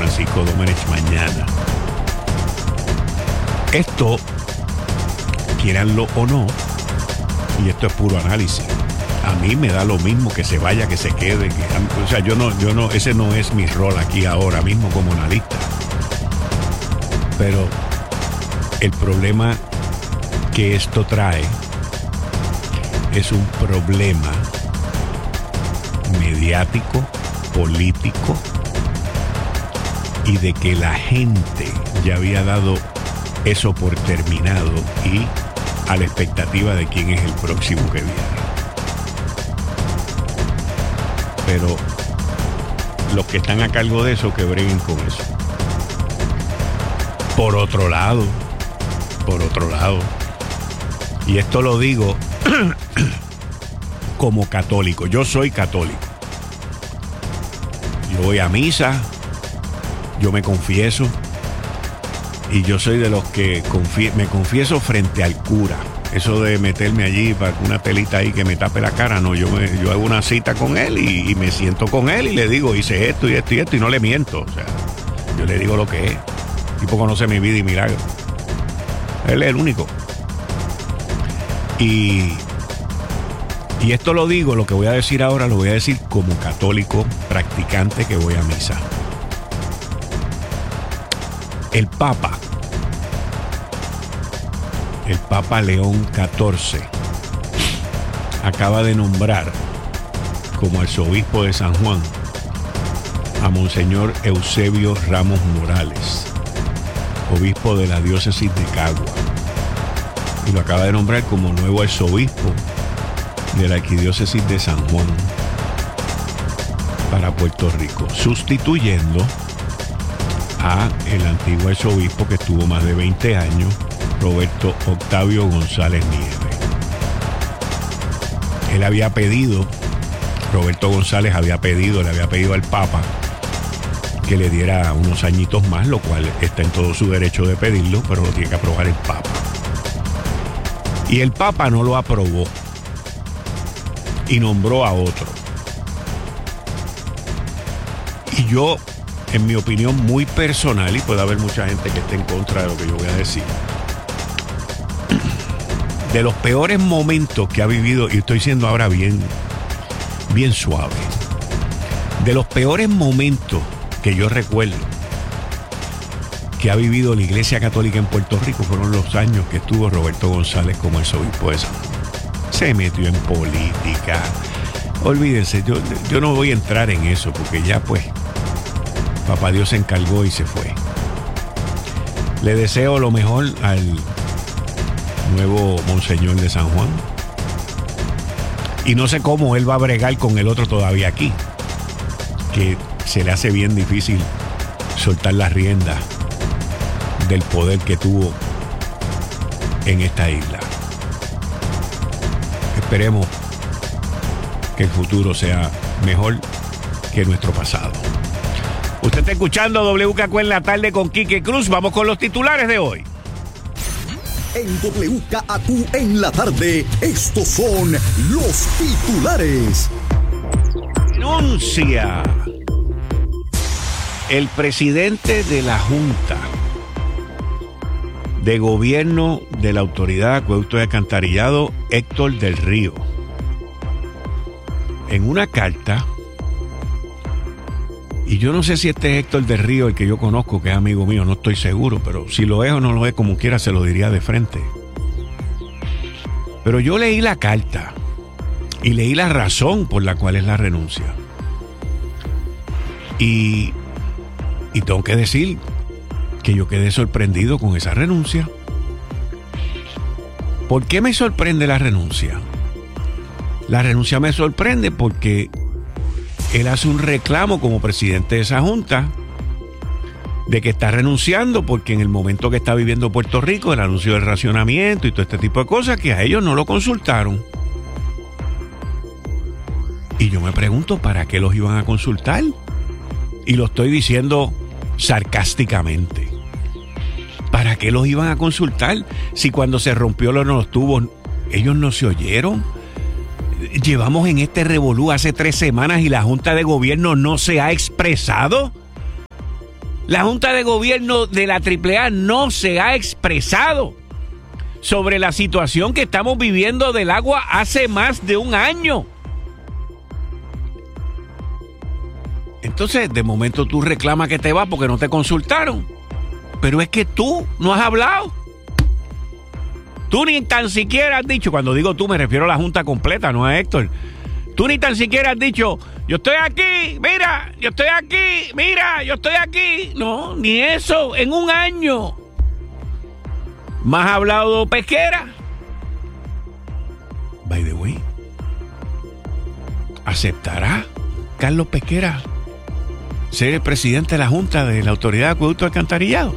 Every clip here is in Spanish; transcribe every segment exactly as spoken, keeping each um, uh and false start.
Francisco Domenech mañana. Esto, quieranlo o no, y esto es puro análisis, a mí me da lo mismo que se vaya, que se quede, que, o sea, yo no, yo no, ese no es mi rol aquí ahora mismo como analista. Pero el problema que esto trae es un problema mediático, político, y de que la gente ya había dado eso por terminado y a la expectativa de quién es el próximo que viene. Pero los que están a cargo de eso, que breguen con eso. Por otro lado, por otro lado, y esto lo digo como católico, yo soy católico. Yo voy a misa, yo me confieso, y yo soy de los que confie- me confieso frente al cura. Eso de meterme allí para una telita ahí que me tape la cara, no, yo, me, yo hago una cita con él y, y me siento con él y le digo, hice esto y esto y esto, y no le miento. O sea, yo le digo lo que es. El tipo conoce mi vida y milagro. Él es el único. Y, y esto lo digo, lo que voy a decir ahora, lo voy a decir como católico practicante que voy a misa. El Papa, el Papa León catorce, acaba de nombrar como arzobispo de San Juan a Monseñor Eusebio Ramos Morales, obispo de la diócesis de Cagua, y lo acaba de nombrar como nuevo arzobispo de la arquidiócesis de San Juan para Puerto Rico, sustituyendo a el antiguo arzobispo que estuvo más de veinte años, Roberto Octavio González Nieves. Él había pedido, Roberto González había pedido, le había pedido al Papa que le diera unos añitos más, lo cual está en todo su derecho de pedirlo, pero lo tiene que aprobar el Papa. Y el Papa no lo aprobó y nombró a otro. Y yo, en mi opinión muy personal, y puede haber mucha gente que esté en contra de lo que yo voy a decir, de los peores momentos que ha vivido, y estoy siendo ahora bien, bien suave, de los peores momentos que yo recuerdo que ha vivido la Iglesia Católica en Puerto Rico fueron los años que estuvo Roberto González como arzobispo de San Juan. Se metió en política. Olvídense, yo, yo no voy a entrar en eso porque ya pues Papá Dios se encargó y se fue. Le deseo lo mejor al nuevo Monseñor de San Juan. Y no sé cómo él va a bregar con el otro todavía aquí, que se le hace bien difícil soltar las riendas del poder que tuvo en esta isla. Esperemos que el futuro sea mejor que nuestro pasado. Usted está escuchando W K Q en la tarde con Quique Cruz. Vamos con los titulares de hoy. En W K Q en la tarde, estos son los titulares. Denuncia el presidente de la Junta de Gobierno de la Autoridad de Acueductos y Alcantarillado, Héctor del Río, en una carta. Y yo no sé si este es Héctor del Río, el que yo conozco, que es amigo mío, no estoy seguro, pero si lo es o no lo es, como quiera se lo diría de frente. Pero yo leí la carta y leí la razón por la cual es la renuncia. Y, y tengo que decir que yo quedé sorprendido con esa renuncia. ¿Por qué me sorprende la renuncia? La renuncia me sorprende porque él hace un reclamo como presidente de esa junta de que está renunciando porque en el momento que está viviendo Puerto Rico, el anuncio del racionamiento y todo este tipo de cosas, que a ellos no lo consultaron. Y yo me pregunto, ¿para qué los iban a consultar? Y lo estoy diciendo sarcásticamente. ¿Para qué los iban a consultar si cuando se rompió los tubos ellos no se oyeron? Llevamos en este revolú hace tres semanas y la Junta de Gobierno no se ha expresado. La Junta de Gobierno de la triple A no se ha expresado sobre la situación que estamos viviendo del agua hace más de un año. Entonces, de momento tú reclamas que te vas porque no te consultaron. Pero es que tú no has hablado. Tú ni tan siquiera has dicho, cuando digo tú me refiero a la Junta completa, no a Héctor. Tú ni tan siquiera has dicho, yo estoy aquí, mira, yo estoy aquí, mira, yo estoy aquí. No, ni eso, en un año. ¿Más ha hablado Pesquera? By the way, ¿aceptará Carlos Pesquera ser el presidente de la Junta de la Autoridad de Acueducto y Alcantarillado?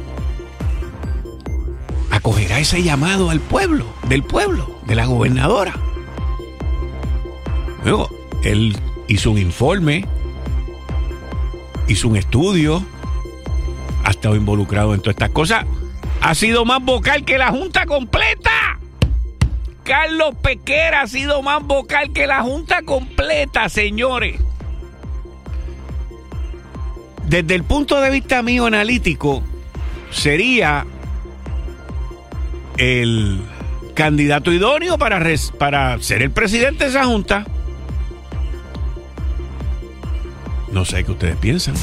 ¿Acogerá ese llamado al pueblo, del pueblo, de la gobernadora? Luego, él hizo un informe, hizo un estudio, ha estado involucrado en todas estas cosas. Ha sido más vocal que la Junta completa. Carlos Pesquera ha sido más vocal que la Junta completa, señores. Desde el punto de vista mío analítico, sería el candidato idóneo para, res, para ser el presidente de esa Junta. No sé qué ustedes piensan,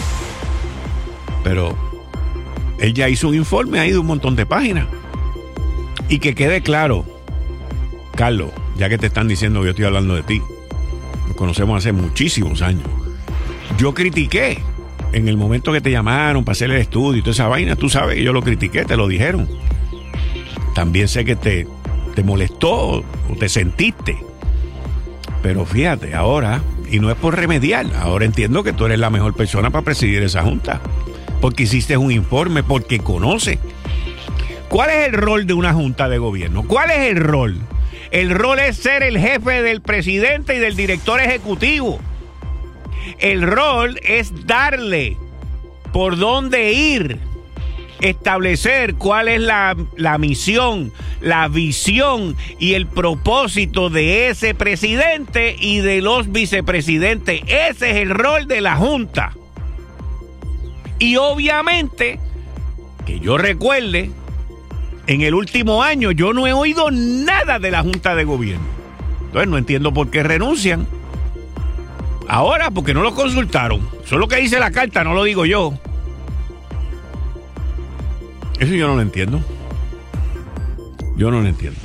pero él ya hizo un informe ahí de un montón de páginas. Y que quede claro, Carlos, ya que te están diciendo que yo estoy hablando de ti, nos conocemos hace muchísimos años. Yo critiqué en el momento que te llamaron para hacer el estudio y toda esa vaina, tú sabes que yo lo critiqué, te lo dijeron. También sé que te, te molestó o te sentiste. Pero fíjate, ahora, y no es por remediar, ahora entiendo que tú eres la mejor persona para presidir esa Junta. Porque hiciste un informe, porque conoces. ¿Cuál es el rol de una Junta de Gobierno? ¿Cuál es el rol? El rol es ser el jefe del presidente y del director ejecutivo. El rol es darle por dónde ir, establecer cuál es la, la misión, la visión y el propósito de ese presidente y de los vicepresidentes. Ese es el rol de la Junta. Y obviamente, que yo recuerde, en el último año yo no he oído nada de la Junta de Gobierno. Entonces no entiendo por qué renuncian. Ahora, porque no lo consultaron. Eso es lo que dice la carta, no lo digo yo. Eso yo no lo entiendo. Yo no lo entiendo.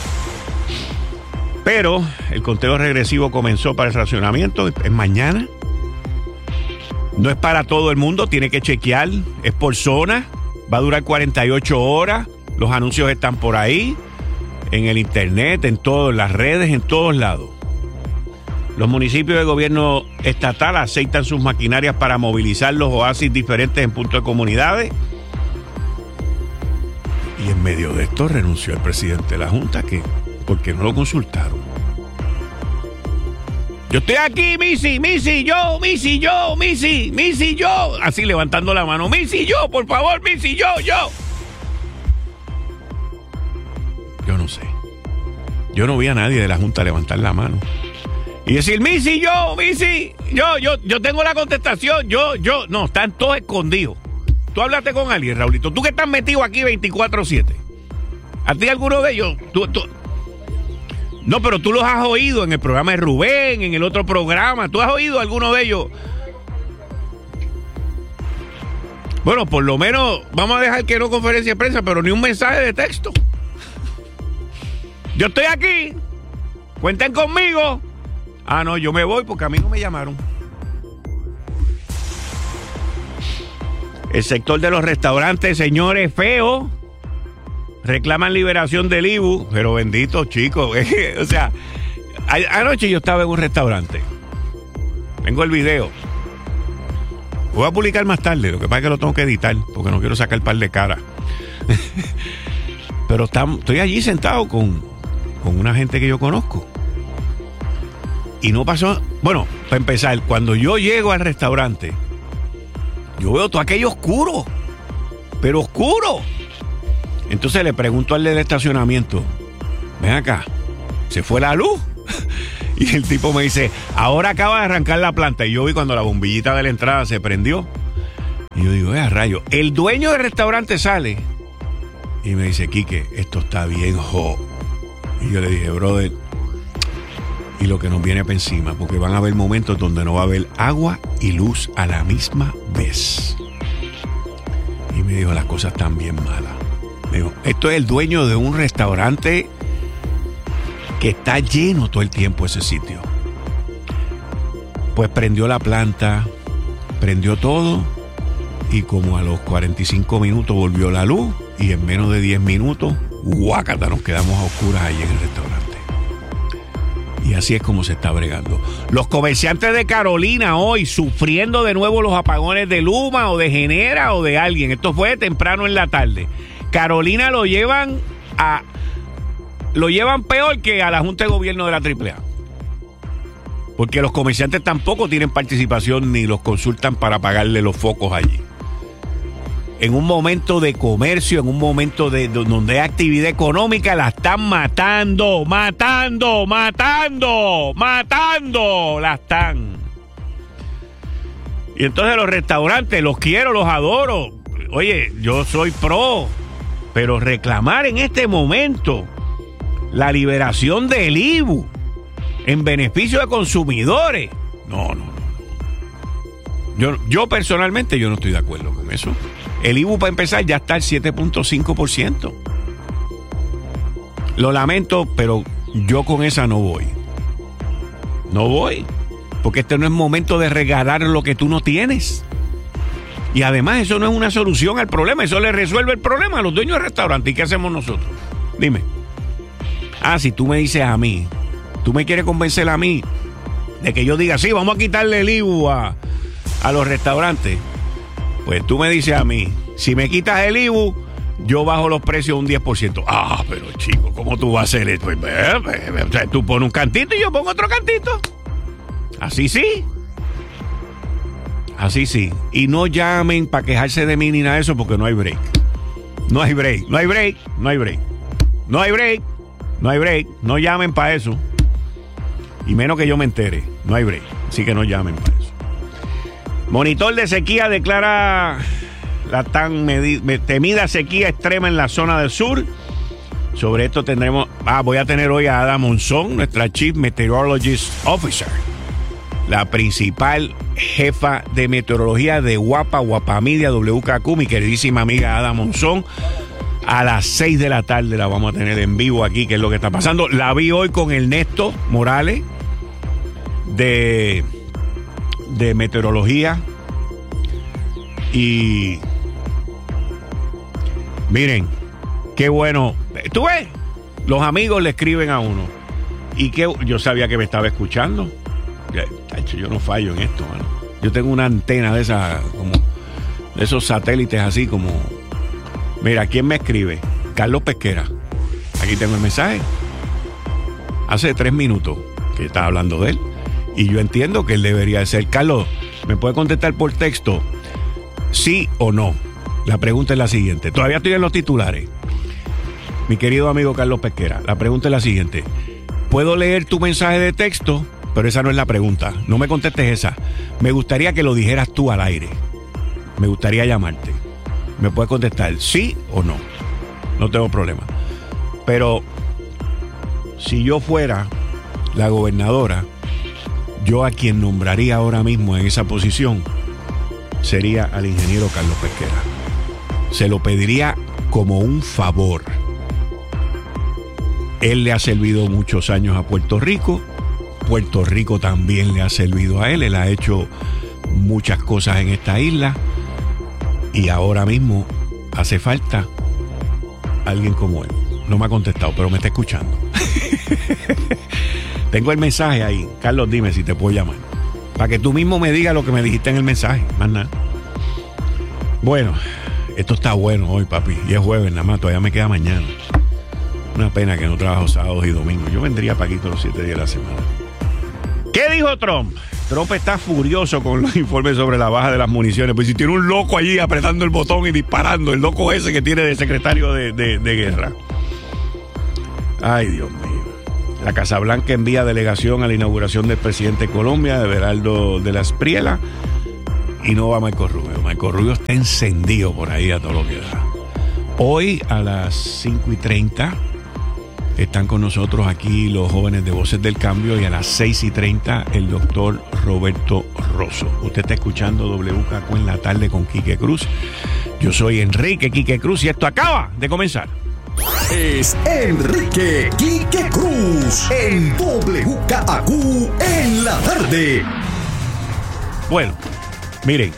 Pero el conteo regresivo comenzó para el racionamiento. Es mañana. No es para todo el mundo, tiene que chequear. Es por zona. Va a durar cuarenta y ocho horas. Los anuncios están por ahí. En el internet, en todas las redes, en todos lados. Los municipios de gobierno estatal aceitan sus maquinarias para movilizar los oasis diferentes en puntos de comunidades. Y en medio de esto renunció el presidente de la Junta, que porque no lo consultaron. Yo estoy aquí, Missy, Missy, yo, Missy, yo, Missy, Missy, yo. Así levantando la mano. Missy, yo, por favor, Missy, yo, yo. Yo no sé. Yo no vi a nadie de la Junta levantar la mano y decir, Missy, yo, Missy, yo, yo, yo tengo la contestación, yo, yo. No, están todos escondidos. Tú hablaste con alguien, Raulito. Tú que estás metido aquí veinticuatro siete. ¿A ti alguno de ellos? Tú, tú... No, pero tú los has oído en el programa de Rubén, en el otro programa. ¿Tú has oído alguno de ellos? Bueno, por lo menos vamos a dejar que no conferencia de prensa, pero ni un mensaje de texto. Yo estoy aquí. Cuenten conmigo. Ah, no, yo me voy porque a mí no me llamaron. El sector de los restaurantes, señores, feo. Reclaman liberación del I B U. Pero bendito, chicos. O sea, a- anoche yo estaba en un restaurante. Tengo el video. Voy a publicar más tarde. Lo que pasa es que lo tengo que editar porque no quiero sacar par de cara. Pero tam- estoy allí sentado con, con una gente que yo conozco. Y no pasó... Bueno, para empezar, cuando yo llego al restaurante, yo veo todo aquello oscuro. Pero oscuro. Entonces le pregunto al del estacionamiento, ven acá, ¿se fue la luz? Y el tipo me dice, ahora acaba de arrancar la planta. Y yo vi cuando la bombillita de la entrada se prendió. Y yo digo, eh, a rayo. El dueño del restaurante sale y me dice, Quique, esto está bien, jo. Y yo le dije, brother, y lo que nos viene para encima, porque van a haber momentos donde no va a haber agua y luz a la misma vez. Y me dijo, las cosas están bien malas. Me dijo, esto es el dueño de un restaurante que está lleno todo el tiempo ese sitio. Pues prendió la planta, prendió todo, y como a los cuarenta y cinco minutos volvió la luz, y en menos de diez minutos, guácata, nos quedamos a oscuras allí en el restaurante. Y así es como se está bregando. Los comerciantes de Carolina hoy sufriendo de nuevo los apagones de Luma o de Genera o de alguien. Esto fue temprano en la tarde. Carolina lo llevan a lo llevan peor que a la Junta de Gobierno de la triple A. Porque los comerciantes tampoco tienen participación ni los consultan para pagarle los focos allí. En un momento de comercio, en un momento de, de donde hay actividad económica, la están matando, matando, matando, matando, la están. Y entonces los restaurantes, los quiero, los adoro. Oye, yo soy pro, pero reclamar en este momento la liberación del I B U en beneficio de consumidores, no, no, no. Yo, yo personalmente yo no estoy de acuerdo con eso. El I B U, para empezar, ya está al siete punto cinco por ciento. Lo lamento, pero yo con esa no voy. No voy. Porque este no es momento de regalar lo que tú no tienes. Y además, eso no es una solución al problema. Eso le resuelve el problema a los dueños del restaurante. ¿Y qué hacemos nosotros? Dime. Ah, si tú me dices a mí, tú me quieres convencer a mí de que yo diga, sí, vamos a quitarle el I B U a, a los restaurantes. Pues tú me dices a mí, si me quitas el I B U, yo bajo los precios un diez por ciento. Ah, pero chico, ¿cómo tú vas a hacer esto? Pues, ve, ve, ve, o sea, tú pones un cantito y yo pongo otro cantito. Así sí. Así sí. Y no llamen para quejarse de mí ni nada de eso, porque no hay break. No hay break, no hay break, no hay break. No hay break, no hay break. No llamen para eso. Y menos que yo me entere. No hay break. Así que no llamen para eso. Monitor de sequía declara la tan medi- temida sequía extrema en la zona del sur. Sobre esto tendremos... Ah, voy a tener hoy a Ada Monzón, nuestra Chief Meteorologist Officer. La principal jefa de meteorología de Guapa, Guapa Media, W K Q, mi queridísima amiga Ada Monzón. A las seis de la tarde la vamos a tener en vivo aquí, que es lo que está pasando. La vi hoy con Ernesto Morales de... de meteorología. Y miren, qué bueno. ¿Tú ves? Los amigos le escriben a uno. Y que yo sabía que me estaba escuchando. Yo no fallo en esto, mano. Yo tengo una antena de esas, como de esos satélites así como. Mira, ¿quién me escribe? Carlos Pesquera. Aquí tengo el mensaje. Hace tres minutos que estaba hablando de él. Y yo entiendo que él debería de ser. Carlos, ¿me puede contestar por texto? ¿Sí o no? La pregunta es la siguiente. Todavía estoy en los titulares. Mi querido amigo Carlos Pesquera, la pregunta es la siguiente. ¿Puedo leer tu mensaje de texto? Pero esa no es la pregunta. No me contestes esa. Me gustaría que lo dijeras tú al aire. Me gustaría llamarte. ¿Me puedes contestar sí o no? No tengo problema. Pero si yo fuera la gobernadora, yo a quien nombraría ahora mismo en esa posición sería al ingeniero Carlos Pesquera. Se lo pediría como un favor. Él le ha servido muchos años a Puerto Rico. Puerto Rico también le ha servido a él. Él ha hecho muchas cosas en esta isla. Y ahora mismo hace falta alguien como él. No me ha contestado, pero me está escuchando. Tengo el mensaje ahí. Carlos, dime si te puedo llamar. Para que tú mismo me digas lo que me dijiste en el mensaje. Más nada. Bueno, esto está bueno hoy, papi. Y es jueves nada más. Todavía me queda mañana. Una pena que no trabajo sábados y domingos. Yo vendría para aquí todos los siete días de la semana. ¿Qué dijo Trump? Trump está furioso con los informes sobre la baja de las municiones. Pues si tiene un loco allí apretando el botón y disparando. El loco ese que tiene de secretario de, de, de guerra. Ay, Dios mío. La Casa Blanca envía delegación a la inauguración del presidente de Colombia, de Everaldo de la Espriella, y no va Marco Rubio. Marco Rubio está encendido por ahí a todo lo que da. Hoy a las cinco y treinta están con nosotros aquí los jóvenes de Voces del Cambio y a las seis y treinta el doctor Roberto Rosso. Usted está escuchando W K Q en la tarde con Quique Cruz. Yo soy Enrique Quique Cruz y esto acaba de comenzar. Es Enrique Quique Cruz en W K Q en la tarde. Bueno, miren,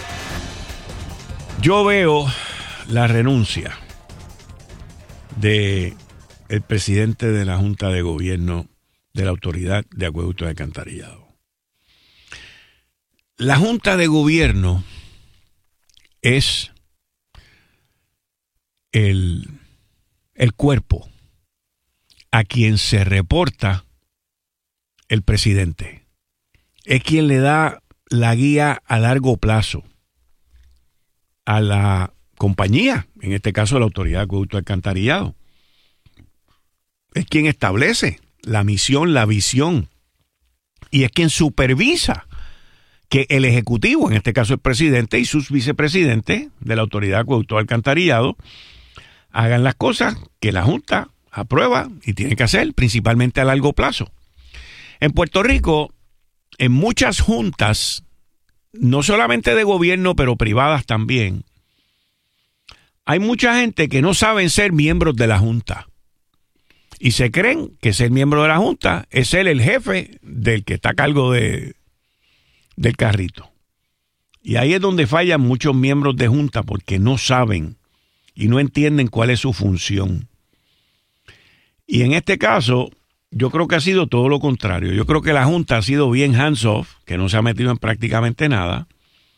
yo veo la renuncia de el presidente de la Junta de Gobierno de la Autoridad de Acueductos y Alcantarillado. La Junta de Gobierno es el, el cuerpo a quien se reporta el presidente. Es quien le da la guía a largo plazo a la compañía, en este caso la Autoridad de Acueductos y Alcantarillado. Es quien establece la misión, la visión, y es quien supervisa que el Ejecutivo, en este caso el presidente y sus vicepresidentes de la Autoridad de Acueductos y Alcantarillado, hagan las cosas que la Junta aprueba y tiene que hacer, principalmente a largo plazo. En Puerto Rico, en muchas juntas, no solamente de gobierno, pero privadas también, hay mucha gente que no saben ser miembros de la Junta. Y se creen que ser miembro de la Junta es ser el jefe del que está a cargo de, del carrito. Y ahí es donde fallan muchos miembros de Junta porque no saben y no entienden cuál es su función. Y en este caso, yo creo que ha sido todo lo contrario. Yo creo que la Junta ha sido bien hands-off, que no se ha metido en prácticamente nada,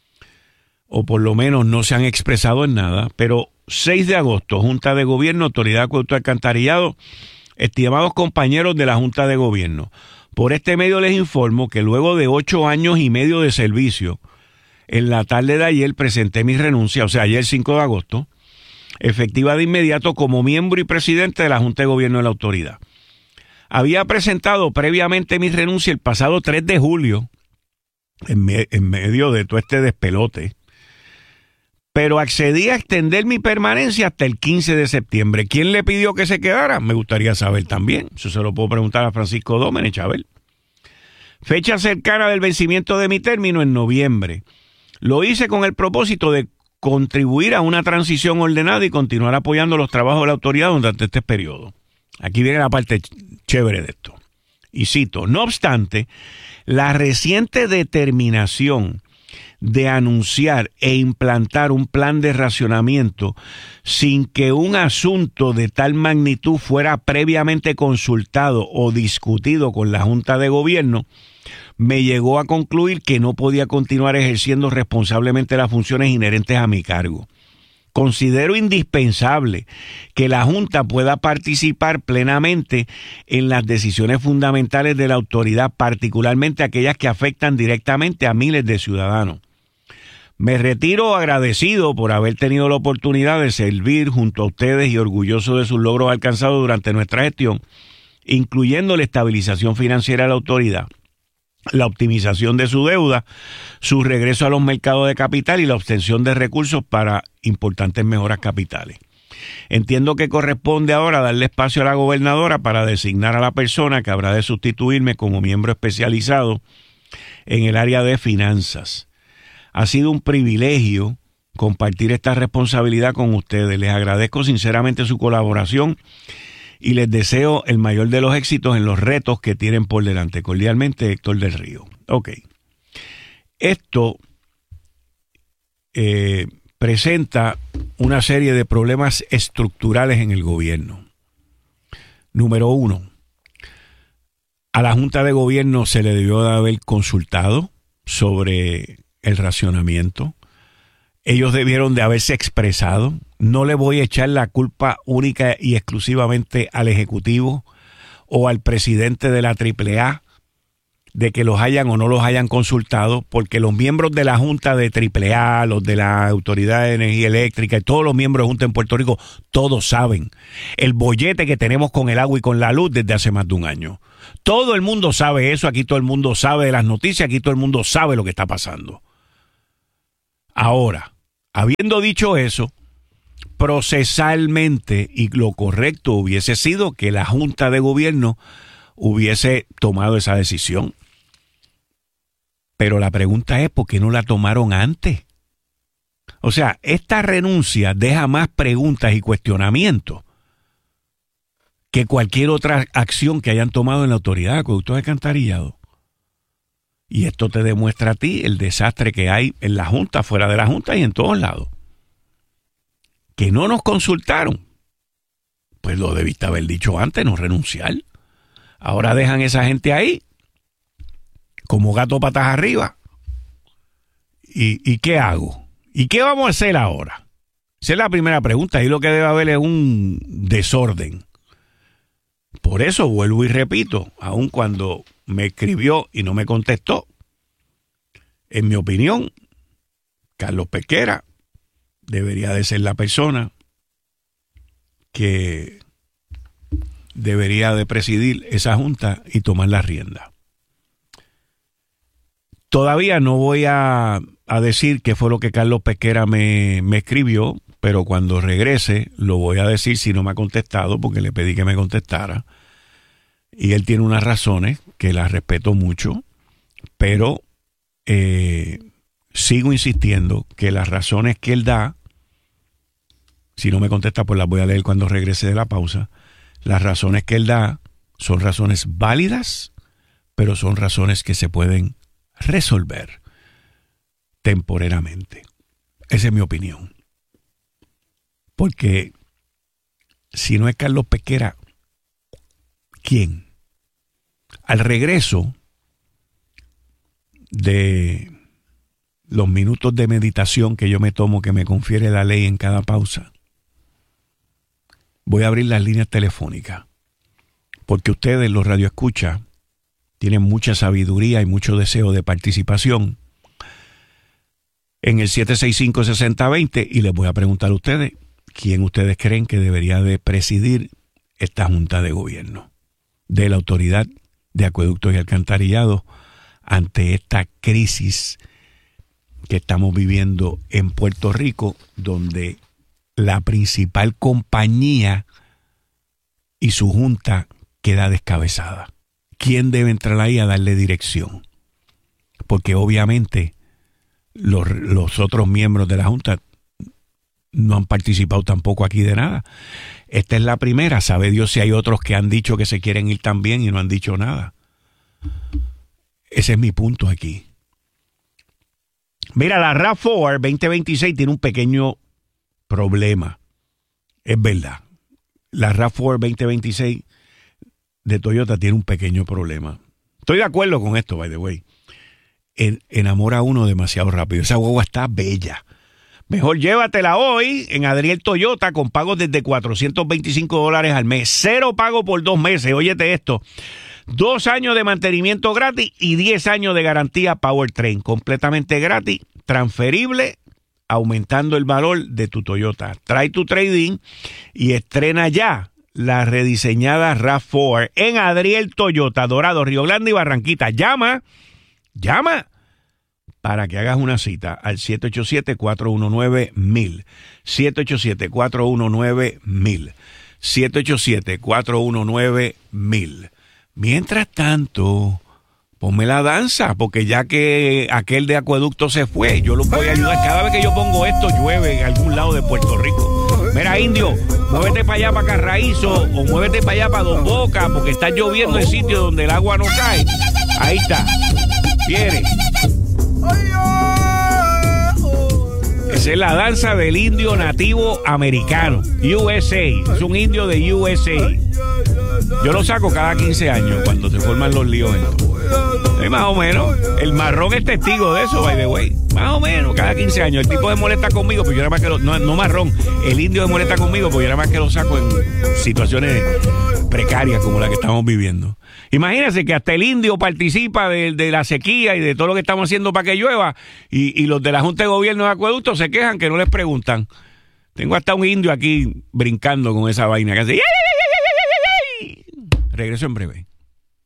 o por lo menos no se han expresado en nada, pero seis de agosto, Junta de Gobierno, Autoridad de Acueductos y Alcantarillado. Estimados compañeros de la Junta de Gobierno, por este medio les informo que luego de ocho años y medio de servicio, en la tarde de ayer presenté mi renuncia, o sea, ayer cinco de agosto, efectiva de inmediato como miembro y presidente de la Junta de Gobierno de la Autoridad. Había presentado previamente mi renuncia el pasado tres de julio, en, me, en medio de todo este despelote, pero accedí a extender mi permanencia hasta el quince de septiembre. ¿Quién le pidió que se quedara? Me gustaría saber también. Eso se lo puedo preguntar a Francisco Dómenech, Chabel. Fecha cercana del vencimiento de mi término en noviembre. Lo hice con el propósito de contribuir a una transición ordenada y continuar apoyando los trabajos de la autoridad durante este periodo. Aquí viene la parte chévere de esto. Y cito, no obstante, la reciente determinación de anunciar e implantar un plan de racionamiento sin que un asunto de tal magnitud fuera previamente consultado o discutido con la Junta de Gobierno, me llegó a concluir que no podía continuar ejerciendo responsablemente las funciones inherentes a mi cargo. Considero indispensable que la Junta pueda participar plenamente en las decisiones fundamentales de la autoridad, particularmente aquellas que afectan directamente a miles de ciudadanos. Me retiro agradecido por haber tenido la oportunidad de servir junto a ustedes y orgulloso de sus logros alcanzados durante nuestra gestión, incluyendo la estabilización financiera de la autoridad, la optimización de su deuda, su regreso a los mercados de capital y la obtención de recursos para importantes mejoras capitales. Entiendo que corresponde ahora darle espacio a la gobernadora para designar a la persona que habrá de sustituirme como miembro especializado en el área de finanzas. Ha sido un privilegio compartir esta responsabilidad con ustedes. Les agradezco sinceramente su colaboración y les deseo el mayor de los éxitos en los retos que tienen por delante. Cordialmente, Héctor del Río. Ok. Esto eh, presenta una serie de problemas estructurales en el gobierno. Número uno, a la Junta de Gobierno se le debió de haber consultado sobre el racionamiento. Ellos debieron de haberse expresado. No le voy a echar la culpa única y exclusivamente al Ejecutivo o al presidente de la triple A de que los hayan o no los hayan consultado, porque los miembros de la Junta de triple A, los de la Autoridad de Energía Eléctrica y todos los miembros de Junta en Puerto Rico, todos saben el bollete que tenemos con el agua y con la luz desde hace más de un año. Todo el mundo sabe eso, aquí todo el mundo sabe de las noticias, aquí todo el mundo sabe lo que está pasando. Ahora, habiendo dicho eso, procesalmente y lo correcto hubiese sido que la Junta de Gobierno hubiese tomado esa decisión. Pero la pregunta es, ¿por qué no la tomaron antes? O sea, esta renuncia deja más preguntas y cuestionamientos que cualquier otra acción que hayan tomado en la Autoridad de Acueductos y Alcantarillados. Y esto te demuestra a ti el desastre que hay en la Junta, fuera de la Junta y en todos lados. Que no nos consultaron. Pues lo debiste haber dicho antes, no renunciar. Ahora dejan esa gente ahí, como gato patas arriba. ¿Y, y qué hago? ¿Y qué vamos a hacer ahora? Esa es la primera pregunta. Ahí lo que debe haber es un desorden. Por eso vuelvo y repito, aun cuando me escribió y no me contestó, en mi opinión, Carlos Pesquera debería de ser la persona que debería de presidir esa junta y tomar la rienda. Todavía no voy a, a decir qué fue lo que Carlos Pesquera me, me escribió, pero cuando regrese lo voy a decir si no me ha contestado, porque le pedí que me contestara. Y él tiene unas razones que las respeto mucho, pero eh, sigo insistiendo que las razones que él da, si no me contesta, pues las voy a leer cuando regrese de la pausa. Las razones que él da son razones válidas, pero son razones que se pueden resolver temporalmente. Esa es mi opinión. Porque si no es Carlos Pesquera, ¿quién? Al regreso de los minutos de meditación que yo me tomo, que me confiere la ley en cada pausa, voy a abrir las líneas telefónicas, porque ustedes, los radioescuchas, tienen mucha sabiduría y mucho deseo de participación en el siete seis cinco, seis cero dos cero, y les voy a preguntar a ustedes quién ustedes creen que debería de presidir esta Junta de Gobierno de la Autoridad de Acueductos y Alcantarillados ante esta crisis que estamos viviendo en Puerto Rico, donde la principal compañía y su junta queda descabezada. ¿Quién debe entrar ahí a darle dirección? Porque obviamente los, los otros miembros de la junta no han participado tampoco aquí de nada. Esta es la primera. Sabe Dios si hay otros que han dicho que se quieren ir también y no han dicho nada. Ese es mi punto aquí. Mira, la RAV cuatro veinte veintiséis tiene un pequeño problema. Es verdad. La RAV cuatro veinte veintiséis de Toyota tiene un pequeño problema. Estoy de acuerdo con esto, by the way. En, enamora a uno demasiado rápido. Esa guagua está bella. Mejor llévatela hoy en Adriel Toyota con pagos desde cuatrocientos veinticinco dólares al mes. Cero pago por dos meses. Óyete esto. Dos años de mantenimiento gratis y diez años de garantía Powertrain. Completamente gratis, transferible, aumentando el valor de tu Toyota. Trae tu trading y estrena ya la rediseñada RAV cuatro en Adriel Toyota, Dorado, Río Grande y Barranquita. Llama, llama para que hagas una cita al siete ocho siete, cuatro uno nueve, mil. siete ocho siete, cuatro uno nueve, mil. siete ocho siete, cuatro uno nueve, mil. Mientras tanto, ponme la danza, porque ya que aquel de Acueducto se fue, yo lo voy a ayudar. Cada vez que yo pongo esto, llueve en algún lado de Puerto Rico. Mira, indio, muévete para allá, para Carraízo, o muévete para allá, para Don Boca, porque está lloviendo en sitios donde el agua no cae. Ahí está. Viene. Esa es la danza del indio nativo americano, U S A. Es un indio de U S A. Yo lo saco cada quince años cuando se forman los líos estos. Sí, más o menos. El marrón es testigo de eso, by the way. Más o menos, cada quince años. El tipo se molesta conmigo, pues yo nada más que lo... No, no marrón. El indio se molesta conmigo, pues yo nada más que lo saco en situaciones precarias como la que estamos viviendo. Imagínense que hasta el indio participa de, de la sequía y de todo lo que estamos haciendo para que llueva, y, y los de la Junta de Gobierno de Acueducto se quejan que no les preguntan. Tengo hasta un indio aquí brincando con esa vaina que hace... Regreso en breve.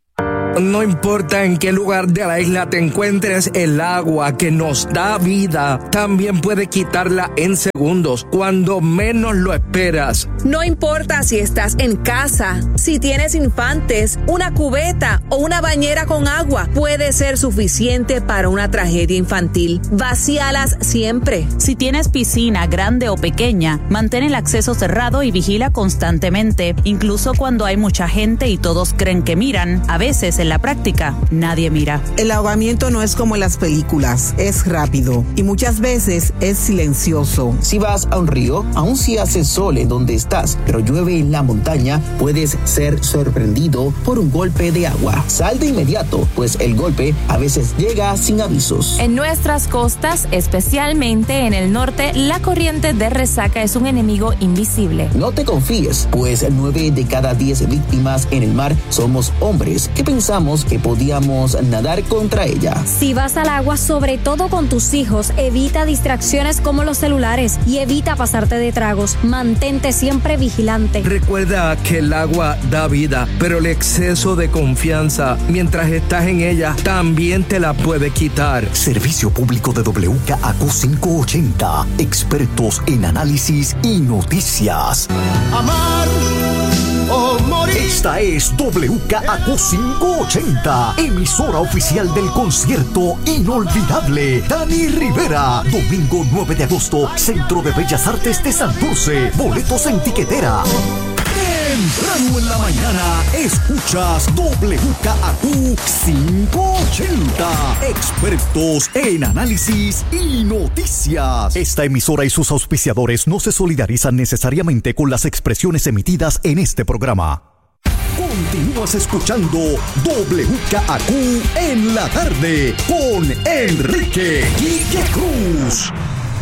No importa en qué lugar de la isla te encuentres, el agua que nos da vida también puede quitarla en segundos, cuando menos lo esperas. No importa si estás en casa, si tienes infantes, una cubeta o una bañera con agua, puede ser suficiente para una tragedia infantil. Vacíalas siempre. Si tienes piscina grande o pequeña, mantén el acceso cerrado y vigila constantemente, incluso cuando hay mucha gente y todos creen que miran. A veces en la práctica nadie mira. El ahogamiento no es como en las películas, es rápido y muchas veces es silencioso. Si vas a un río, aun si hace sol en donde estás, pero llueve en la montaña, puedes ser sorprendido por un golpe de agua. Sal de inmediato, pues el golpe a veces llega sin avisos. En nuestras costas, especialmente en el norte, la corriente de resaca es un enemigo invisible. No te confíes, pues nueve de cada diez víctimas en el mar somos hombres que pensamos que podíamos nadar contra ella. Si vas al agua, sobre todo con tus hijos, evita distracciones como los celulares y evita pasarte de tragos. Mantente siempre vigilante. Recuerda que el agua da vida, pero el exceso de confianza mientras estás en ella también te la puede quitar. Servicio público de W K A Q quinientos ochenta. Expertos en análisis y noticias. Amar o morir. Esta es W K A Q quinientos ochenta, emisora oficial del concierto inolvidable Dani Rivera. Domingo nueve de agosto, Centro de Bellas Artes de Santurce. Boletos en tiquetera. Temprano en la mañana, escuchas W K A Q quinientos ochenta. Expertos en análisis y noticias. Esta emisora y sus auspiciadores no se solidarizan necesariamente con las expresiones emitidas en este programa. Continúas escuchando W K A Q en la tarde con Enrique Quique Cruz.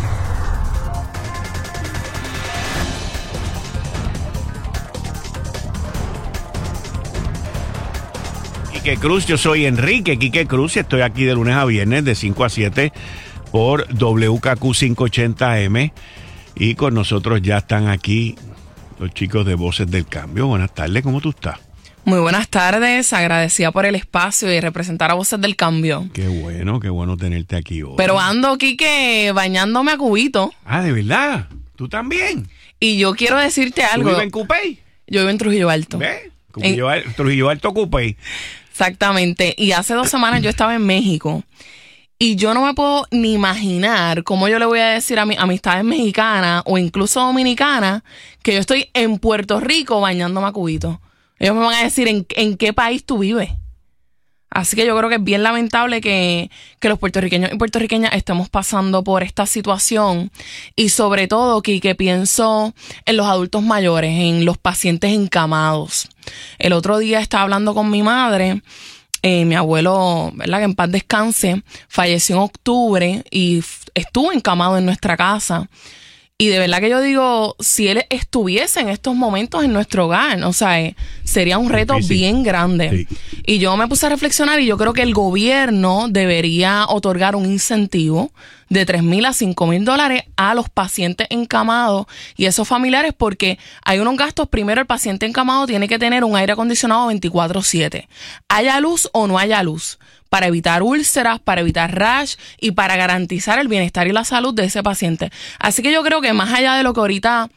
Quique Cruz, yo soy Enrique Quique Cruz y estoy aquí de lunes a viernes de cinco a siete por W K Q quinientos ochenta M y con nosotros ya están aquí los chicos de Voces del Cambio. Buenas tardes, ¿cómo tú estás? Muy buenas tardes, agradecida por el espacio y representar a Voces del Cambio. Qué bueno, qué bueno tenerte aquí hoy. Pero ando, Quique, bañándome a cubito. Ah, ¿de verdad? ¿Tú también? Y yo quiero decirte algo. ¿Tú vives en Cupey? Yo vivo en Trujillo Alto. ¿Ves? Trujillo, en... Trujillo Alto, Cupey. Exactamente. Y hace dos semanas yo estaba en México. Y yo no me puedo ni imaginar cómo yo le voy a decir a mis amistades mexicanas o incluso dominicanas que yo estoy en Puerto Rico bañándome a cubito. Ellos me van a decir en, en qué país tú vives. Así que yo creo que es bien lamentable que, que los puertorriqueños y puertorriqueñas estemos pasando por esta situación. Y sobre todo que, que pienso en los adultos mayores, en los pacientes encamados. El otro día estaba hablando con mi madre. Eh, mi abuelo, ¿verdad? Que en paz descanse, falleció en octubre y f- estuvo encamado en nuestra casa. Y de verdad que yo digo, si él estuviese en estos momentos en nuestro hogar, o sea, eh, sería un reto sí, sí. bien grande. Sí. Y yo me puse a reflexionar y yo creo que el gobierno debería otorgar un incentivo de tres mil a cinco mil dólares a los pacientes encamados y esos familiares, porque hay unos gastos. Primero, el paciente encamado tiene que tener un aire acondicionado veinticuatro siete. Haya luz o no haya luz, para evitar úlceras, para evitar rash y para garantizar el bienestar y la salud de ese paciente. Así que yo creo que más allá de lo que ahorita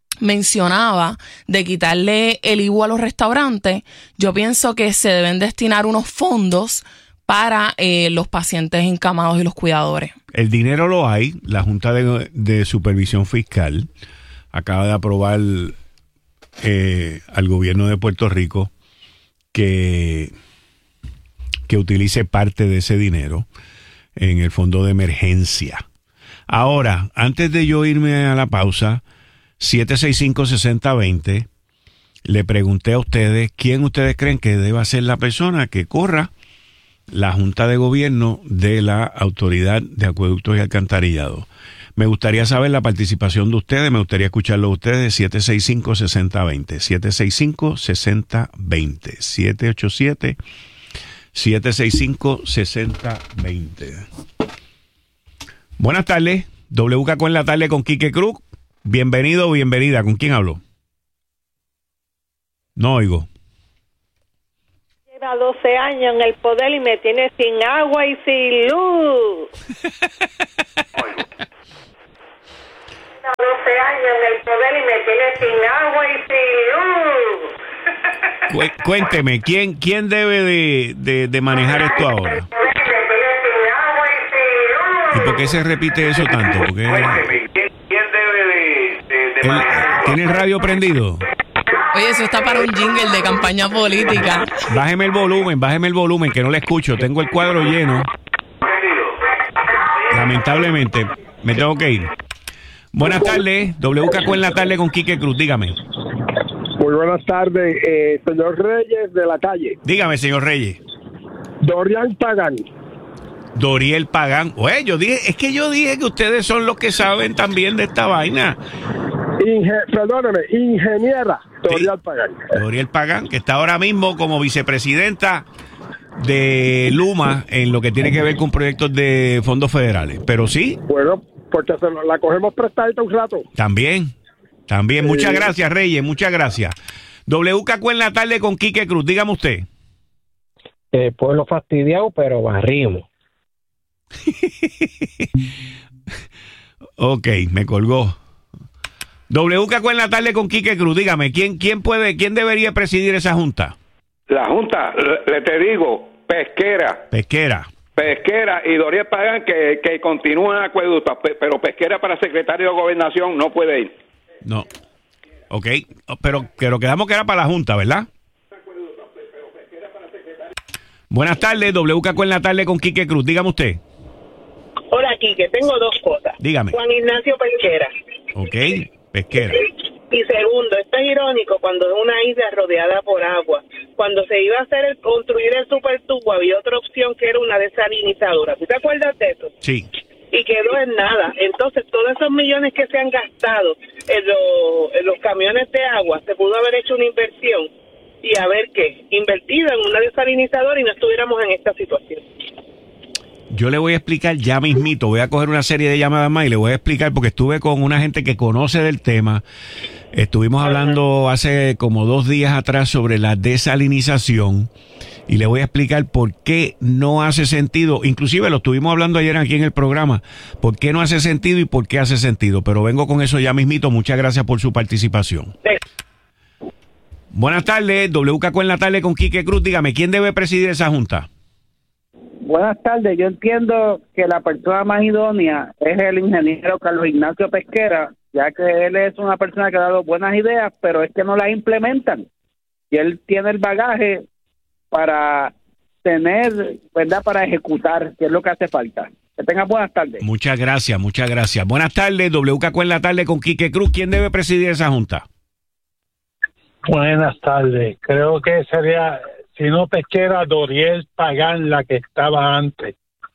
mencionaba de quitarle el I V U a los restaurantes, yo pienso que se deben destinar unos fondos para eh, los pacientes encamados y los cuidadores. El dinero lo hay. La Junta de, de Supervisión Fiscal acaba de aprobar eh, al gobierno de Puerto Rico que, que utilice parte de ese dinero en el fondo de emergencia. Ahora, antes de yo irme a la pausa, siete seis cinco, seis cero dos cero, le pregunté a ustedes quién ustedes creen que deba ser la persona que corra la Junta de Gobierno de la Autoridad de Acueductos y Alcantarillado. Me gustaría saber la participación de ustedes, me gustaría escucharlo a ustedes. Siete seis cinco, seis cero dos cero, siete seis cinco, seis cero dos cero, siete ocho siete, siete seis cinco, seis cero dos cero. Buenas tardes, W K Q en la tarde con Quique Cruz. Bienvenido o bienvenida. ¿Con quién hablo? No oigo. Lleva doce años en el poder y me tiene sin agua y sin luz. doce años en el poder y me tiene sin agua y sin luz. Cu- cuénteme, ¿quién, quién debe de, de, de manejar esto ahora? ¿Y por qué se repite eso tanto? Porque Cuénteme, ¿quién, quién debe de, de, de él, manejar? ¿tiene el radio prendido? Oye, eso está para un jingle de campaña política. Bájeme el volumen, bájeme el volumen, que no le escucho. Tengo el cuadro lleno. Lamentablemente, me tengo que ir. Buenas tardes, W K Q en la tarde con Quique Cruz, dígame. Muy buenas tardes, eh, señor Reyes de la calle. Dígame, señor Reyes. Dorian Pagán. Doriel Pagán. Oye, yo dije, es que yo dije que ustedes son los que saben también de esta vaina. Inge- perdóneme, ingeniera Dorian Pagán. Doriel Pagán, que está ahora mismo como vicepresidenta de Luma en lo que tiene que ver con proyectos de fondos federales. Pero sí. Bueno, porque se lo- la cogemos prestadita un rato. También, también. Sí. Muchas gracias, Reyes, muchas gracias. W K Q en la tarde con Quique Cruz, dígame usted. Eh, pueblo fastidiado, pero barrimos. Ok, me colgó. W K Q en la tarde con Quique Cruz, dígame, ¿quién, quién puede, quién debería presidir esa junta? La Junta, le, le te digo, Pesquera. Pesquera. Pesquera y Doriel Pagán que, que continúan acueductos, pe- pero Pesquera para secretario de Gobernación no puede ir. No. Ok, pero, pero quedamos que era para la junta, ¿verdad? Buenas tardes, W K Q en la tarde con Quique Cruz, dígame usted. Hola, Quique, tengo dos cosas. Dígame. Juan Ignacio Pesquera. Ok, Pesquera. Y segundo, esto es irónico cuando es una isla rodeada por agua. Cuando se iba a hacer el, construir el supertubo, había otra opción que era una desalinizadora. ¿Tú te acuerdas de eso? Sí. Y quedó en nada. Entonces, todos esos millones que se han gastado en, lo- en los camiones de agua, se pudo haber hecho una inversión y a ver qué, invertido en una desalinizadora y no estuviéramos en esta situación. Yo le voy a explicar ya mismito, voy a coger una serie de llamadas más y le voy a explicar porque estuve con una gente que conoce del tema. Estuvimos hablando hace como dos días atrás sobre la desalinización y le voy a explicar por qué no hace sentido, inclusive lo estuvimos hablando ayer aquí en el programa, por qué no hace sentido y por qué hace sentido, pero vengo con eso ya mismito. Muchas gracias por su participación. Sí. Buenas tardes, W K Q en la tarde con Quique Cruz, dígame, ¿quién debe presidir esa junta? Buenas tardes, yo entiendo que la persona más idónea es el ingeniero Carlos Ignacio Pesquera, ya que él es una persona que ha dado buenas ideas, pero es que no las implementan. Y él tiene el bagaje para tener, ¿verdad?, para ejecutar, que es lo que hace falta. Que tengan buenas tardes. Muchas gracias, muchas gracias. Buenas tardes, W K Q en la tarde con Quique Cruz, ¿quién debe presidir esa junta? Buenas tardes. Creo que sería, si no Pesquera, Doriel Pagán, la que estaba antes.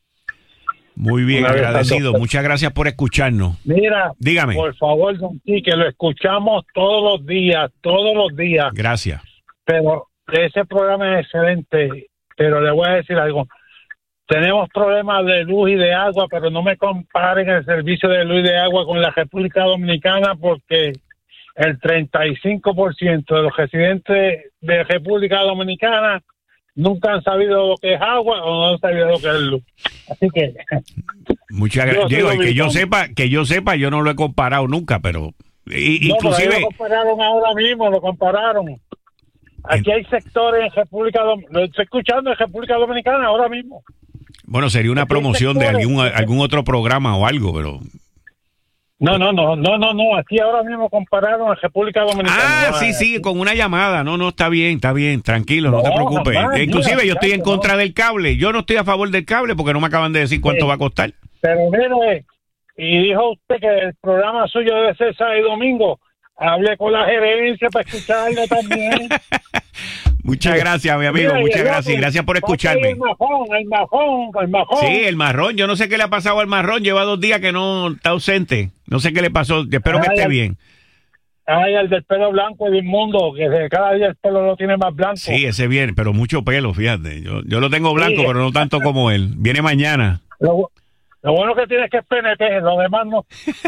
Muy bien, Una vez agradecido. tanto. Muchas gracias por escucharnos. Mira, Dígame. por favor, don Quique, lo escuchamos todos los días, todos los días. Gracias. Pero ese programa es excelente. Pero le voy a decir algo. Tenemos problemas de luz y de agua, pero no me comparen el servicio de luz y de agua con la República Dominicana porque el treinta y cinco por ciento de los residentes de República Dominicana nunca han sabido lo que es agua o no han sabido lo que es luz. Así que Muchas Yo gracias. soy Digo, y que yo dominicano. sepa, que yo sepa, yo no lo he comparado nunca, pero y- no, pero ahí inclusive lo compararon ahora mismo, lo compararon. Aquí hay sectores en República Dominicana, lo estoy escuchando en República Dominicana ahora mismo. bueno, sería una Aquí hay promoción de sectores- algún algún otro programa o algo, pero No, no, no, no, no, no, aquí ahora mismo compararon en República Dominicana. Ah, No, sí, eh, sí, con una llamada. No, no, está bien, está bien, tranquilo, no, No, te preocupes. jamás, Inclusive mira, yo estoy en muchacho, contra no. del cable. Yo no estoy a favor del cable porque no me acaban de decir cuánto Sí. va a costar. Pero mire, y dijo usted que el programa suyo debe ser sábado y domingo. Hable con la gerencia para escucharlo también. Muchas gracias, mi amigo, Mira, y muchas el gracias. otro, y gracias por pasa escucharme. El majón, el majón, el majón. Sí, el marrón. Yo no sé qué le ha pasado al marrón. Lleva dos días que no está ausente. No sé qué le pasó. Espero que Ay, esté ay. bien. Ay, el del pelo blanco es inmundo, que de cada día el pelo lo tiene más blanco. Sí, ese viene, pero mucho pelo, fíjate. Yo, yo lo tengo blanco, Sí. pero no tanto como él. Viene mañana. Lo, lo bueno que tiene es que es P N P, lo demás no.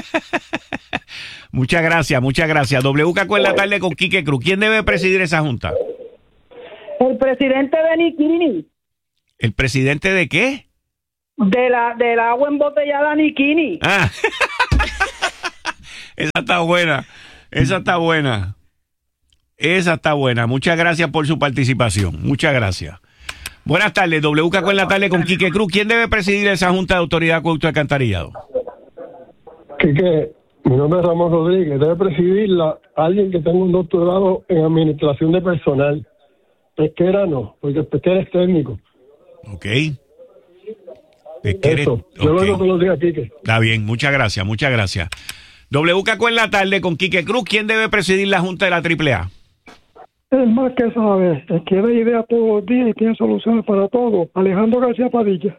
Muchas gracias, muchas gracias. W K Q en la tarde con Quique Cruz. ¿Quién debe presidir esa junta? El presidente de Nikini. ¿El presidente de qué? De la del agua embotellada Nikini. Ah. Esa está buena. Esa está buena. Esa está buena. Muchas gracias por su participación. Muchas gracias. Buenas tardes. W K con la tarde con Quique Cruz. ¿Quién debe presidir esa Junta de Autoridad de Acueducto y Alcantarillado? Quique, mi nombre es Ramón Rodríguez. Debe presidirla alguien que tenga un doctorado en administración de personal. Pesquera no, porque el pesquera es técnico. Ok. Pesquera, Eso, yo lo hago todos los días, Quique. Está bien, muchas gracias, muchas gracias. W K con la tarde con Quique Cruz. ¿Quién debe presidir la Junta de la Triple A? Es más que sabe, el que da ideas todos los días y tiene soluciones para todo. Alejandro García Padilla.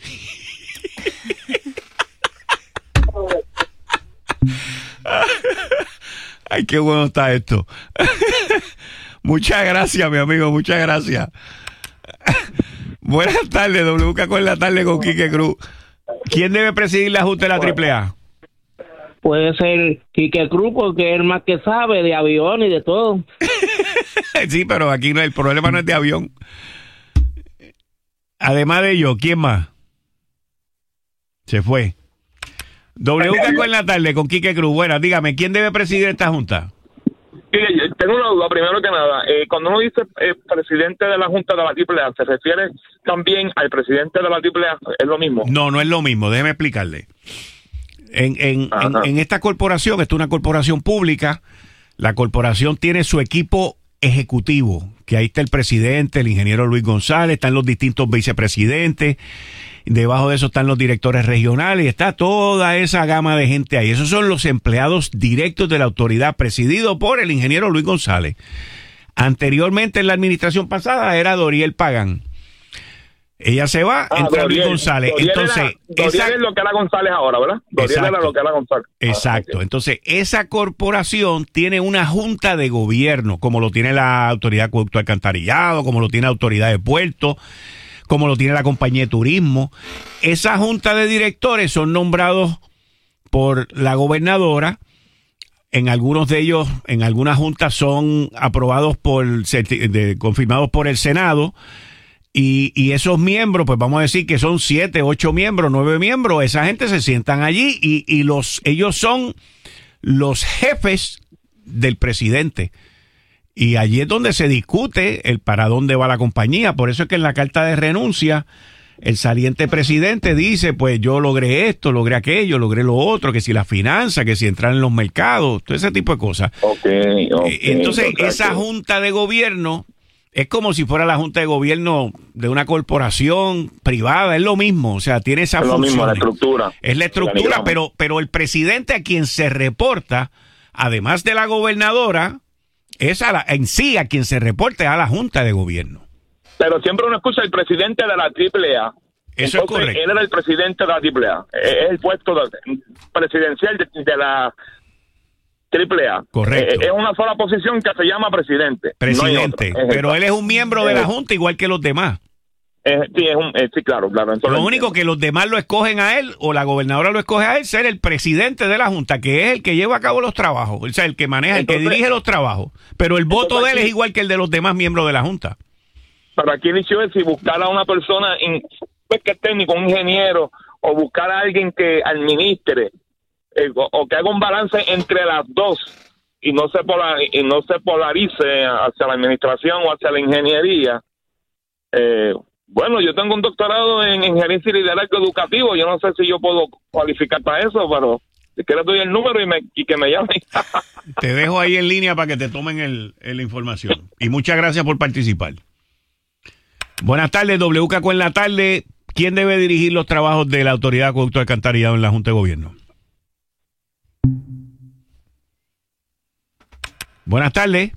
Ay, qué bueno está esto. Muchas gracias, mi amigo, muchas gracias. Buenas tardes, W K con la tarde con Quique Cruz. ¿Quién debe presidir la Junta de la Triple A? Puede ser Quique Cruz porque es el más que sabe de avión y de todo. Sí, pero aquí no, el problema no es de avión. Además de yo, ¿quién más? Se fue. W K con la tarde con Quique Cruz. Bueno, dígame, ¿quién debe presidir esta Junta? Sí, tengo una duda, primero que nada. Eh, cuando uno dice eh, presidente de la Junta de la Triple A, ¿se refiere también al presidente de la Triple A? ¿Es lo mismo? No, no es lo mismo. Déjeme explicarle. En, en, en, en esta corporación, esto es una corporación pública, la corporación tiene su equipo ejecutivo, que ahí está el presidente, el ingeniero Luis González, están los distintos vicepresidentes, debajo de eso están los directores regionales, y está toda esa gama de gente ahí. Esos son los empleados directos de la autoridad, presidido por el ingeniero Luis González. Anteriormente, en la administración pasada, era Doriel Pagán. Ella se va, ah, entra Doriel, Luis González. Doriel Entonces, era, Doriel esa... es lo que era González ahora, ¿verdad? Doriel Exacto. era lo que era González. Exacto. Ah, okay. Entonces, esa corporación tiene una junta de gobierno, como lo tiene la Autoridad de Acueducto y Alcantarillado, como lo tiene la Autoridad de Puertos, como lo tiene la Compañía de Turismo. Esa junta de directores son nombrados por la gobernadora. En algunos de ellos, en algunas juntas son aprobados por, de, confirmados por el Senado. Y, y esos miembros, pues vamos a decir que son siete, ocho miembros, nueve miembros. Esa gente se sientan allí y, y los ellos son los jefes del presidente. Y allí es donde se discute el para dónde va la compañía. Por eso es que en la carta de renuncia, el saliente presidente dice, pues yo logré esto, logré aquello, logré lo otro, que si la finanza, que si entrar en los mercados, todo ese tipo de cosas. Okay, okay, Entonces, okay. esa junta de gobierno es como si fuera la junta de gobierno de una corporación privada, es lo mismo, o sea, tiene esa función. Es lo mismo, la estructura. Es la estructura, pero, pero el presidente a quien se reporta, además de la gobernadora, es a la, en sí a quien se reporta a la junta de gobierno. Pero siempre uno escucha el presidente de la Triple A. Eso Entonces, es correcto. Él era el presidente de la Triple A. Es el puesto de, presidencial de, de la Triple A. Correcto. Eh, es una sola posición que se llama presidente. Presidente. No pero él es un miembro de la junta igual que los demás. Eh, sí, es un, eh, sí, claro, claro. Lo único que los demás lo escogen a él o la gobernadora lo escoge a él ser el presidente de la junta, que es el que lleva a cabo los trabajos, o sea, el que maneja, entonces, el que dirige los trabajos. Pero el voto de él es igual que el de los demás miembros de la junta. Pero aquí inició es si buscar a una persona in, pues, que es técnico, un ingeniero, o buscar a alguien que administre, eh, o, o que haga un balance entre las dos y no se polar, y no se polarice hacia la administración o hacia la ingeniería. Eh, bueno, yo tengo un doctorado en, en gerencia y liderazgo educativo. Yo no sé si yo puedo cualificar para eso, pero si quieres doy el número y, me, y que me llamen. Te dejo ahí en línea para que te tomen el, el, la información. Y muchas gracias por participar. Buenas tardes, W K en la tarde. ¿Quién debe dirigir los trabajos de la Autoridad de Acueducto y Alcantarillado en la Junta de Gobierno? Buenas tardes.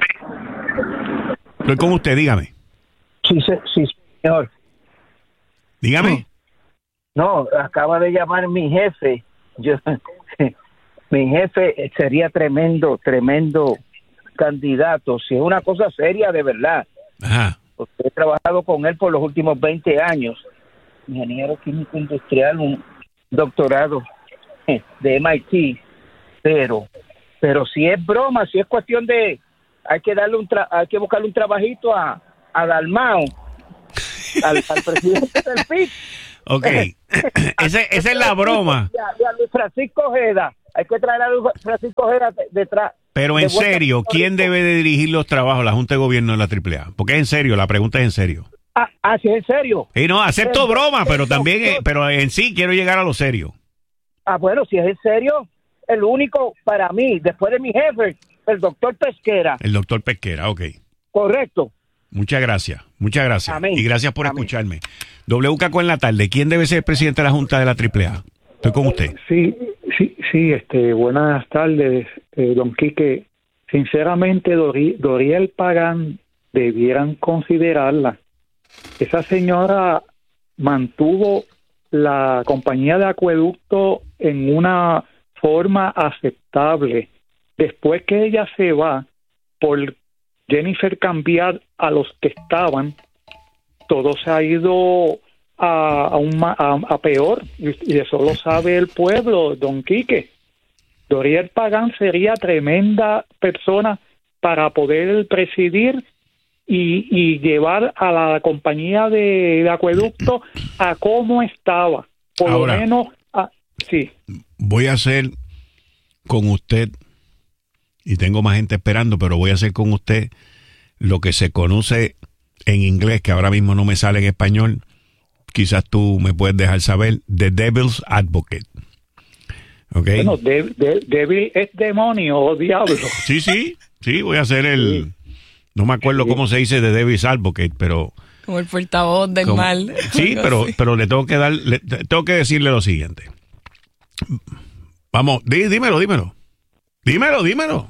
Estoy con usted, dígame. Sí, sí, señor. Dígame. No, acaba de llamar mi jefe. Yo, mi jefe sería tremendo, tremendo candidato. Si es una cosa seria de verdad. Ajá. Porque he trabajado con él por los últimos veinte años. Ingeniero químico industrial, un doctorado de M I T. Pero, pero si es broma, si es cuestión de, hay que darle un, tra- hay que buscarle un trabajito a a Dalmao, al, al presidente del P I B. Ok, Ese, esa es la broma. Y a, y a Luis Francisco Ojeda, hay que traer a Luis Francisco Ojeda detrás. Pero en serio, ¿quién debe de dirigir los trabajos? La Junta de Gobierno de la triple A. Porque es en serio, la pregunta es en serio. Ah, ah sí, en serio. Y no, acepto broma, pero también, eh, pero en sí quiero llegar a lo serio. Ah, bueno, si es en serio, el único para mí, después de mi jefe, el doctor Pesquera. El doctor Pesquera, ok. Correcto. Muchas gracias, muchas gracias. Amén. Y gracias por Amén. escucharme. W K en la tarde, ¿quién debe ser el presidente de la Junta de la triple A? Estoy con usted. Sí, sí, sí, este, buenas tardes, eh, don Quique. Sinceramente, Dori, Doriel Pagán debieran considerarla. Esa señora mantuvo la compañía de acueducto en una forma aceptable. Después que ella se va, por Jennifer cambiar a los que estaban, todo se ha ido a, a, un, a, a peor, y eso lo sabe el pueblo, don Quique. Doriel Pagán sería tremenda persona para poder presidir y, y llevar a la compañía de, de acueducto a cómo estaba. Por Ahora, lo menos, a, sí. Voy a hacer con usted, y tengo más gente esperando, pero voy a hacer con usted lo que se conoce en inglés, que ahora mismo no me sale en español. Quizás tú me puedes dejar saber. The Devil's Advocate. Okay. Bueno, de, de, débil es demonio o diablo. Sí, sí, sí, voy a hacer el... No me acuerdo sí. cómo se dice The Devil's Advocate, pero... Como el portavoz del como, mal. Sí, pero, pero le tengo que dar, le, tengo que decirle lo siguiente. Vamos, dí, dímelo, dímelo. Dímelo, dímelo.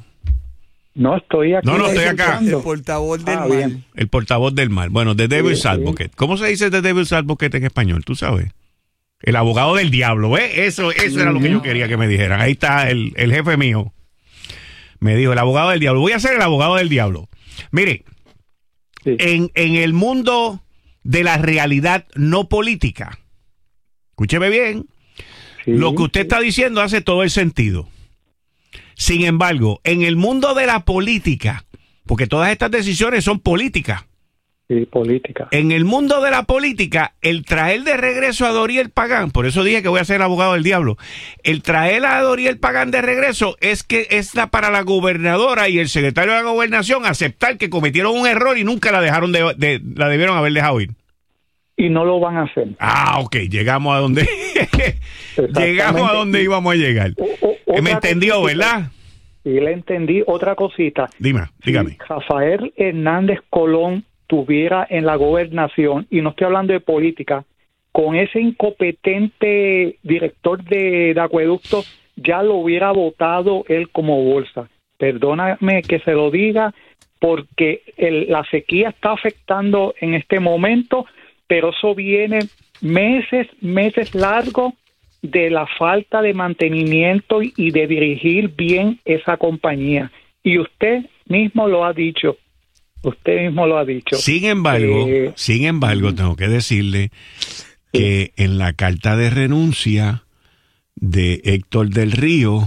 No estoy aquí. No, no, estoy acá. El portavoz del ah, mal. Bien. El portavoz del mal. Bueno, The Devil's sí, Advocate. Sí. ¿Cómo se dice The Devil's Advocate en español? ¿Tú sabes? El abogado del diablo, ¿eh? Eso, eso era lo que yo quería que me dijeran. Ahí está el, el jefe mío. Me dijo, el abogado del diablo. Voy a ser el abogado del diablo. Mire, sí. en, en el mundo de la realidad no política, escúcheme bien, sí, lo que usted sí. está diciendo hace todo el sentido. Sin embargo, en el mundo de la política, porque todas estas decisiones son políticas, Sí, política. En el mundo de la política, el traer de regreso a Doriel Pagán, por eso dije que voy a ser abogado del diablo, el traer a Doriel Pagán de regreso es que es la, para la gobernadora y el secretario de la gobernación aceptar que cometieron un error y nunca la dejaron de, de la debieron haber dejado ir. Y no lo van a hacer. Ah, ok, llegamos a donde llegamos a donde íbamos a llegar. O, o, Me entendió, cosita, ¿verdad? Sí, le entendí. Otra cosita. Dime, dígame. Si Rafael Hernández Colón tuviera en la gobernación, y no estoy hablando de política, con ese incompetente director de, de acueducto, ya lo hubiera votado él como bolsa. Perdóname que se lo diga, porque el, la sequía está afectando en este momento, pero eso viene meses, meses largos de la falta de mantenimiento y, y de dirigir bien esa compañía. Y usted mismo lo ha dicho. Usted mismo lo ha dicho. Sin embargo, eh, sin embargo, tengo que decirle que en la carta de renuncia de Héctor del Río,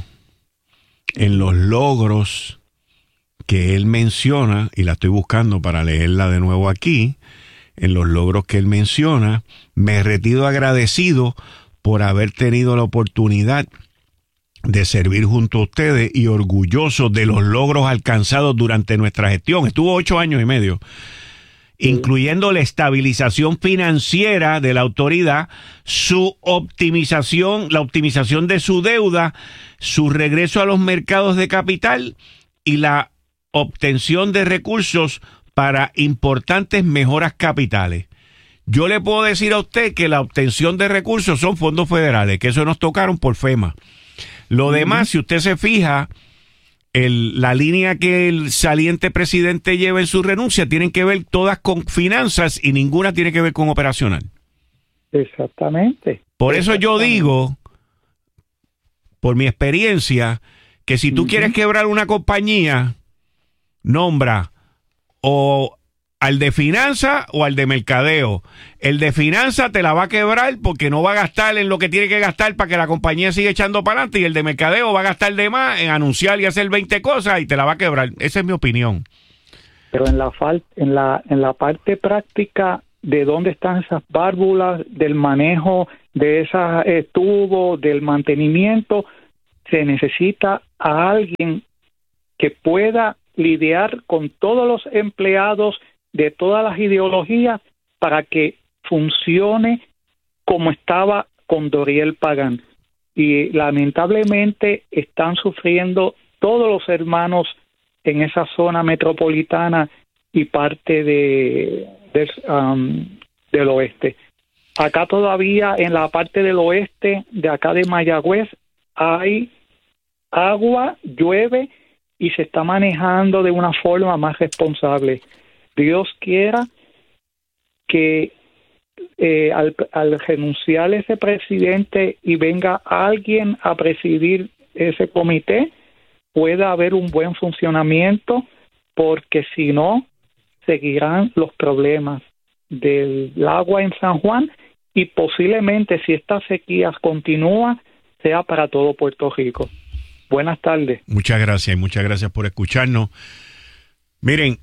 en los logros que él menciona, y la estoy buscando para leerla de nuevo aquí, en los logros que él menciona, me retiro agradecido por haber tenido la oportunidad de servir junto a ustedes y orgulloso de los logros alcanzados durante nuestra gestión. Estuvo ocho años y medio, sí. incluyendo la estabilización financiera de la autoridad, su optimización, la optimización de su deuda, su regreso a los mercados de capital y la obtención de recursos para importantes mejoras capitales. Yo le puedo decir a usted que la obtención de recursos son fondos federales, que eso nos tocaron por FEMA. Lo demás, si usted se fija, el, la línea que el saliente presidente lleva en su renuncia tienen que ver todas con finanzas y ninguna tiene que ver con operacional. Exactamente. Por eso yo digo, por mi experiencia, que si tú uh-huh. quieres quebrar una compañía, nombra o al de finanzas o al de mercadeo. El de finanzas te la va a quebrar porque no va a gastar en lo que tiene que gastar para que la compañía siga echando para adelante, y el de mercadeo va a gastar de más en anunciar y hacer veinte cosas y te la va a quebrar. Esa es mi opinión. pero en la, fal- en la, en la parte práctica de dónde están esas válvulas, del manejo de esos eh, tubos, del mantenimiento, se necesita a alguien que pueda lidiar con todos los empleados de todas las ideologías para que funcione como estaba con Doriel Pagán. Y lamentablemente están sufriendo todos los hermanos en esa zona metropolitana y parte de, de um, del oeste. Acá todavía en la parte del oeste, de acá de Mayagüez, hay agua, llueve y se está manejando de una forma más responsable. Dios quiera que eh, al, al renunciar ese presidente y venga alguien a presidir ese comité, pueda haber un buen funcionamiento, porque si no, seguirán los problemas del agua en San Juan y posiblemente, si esta sequía continúa, sea para todo Puerto Rico. Buenas tardes. Muchas gracias y muchas gracias por escucharnos. Miren,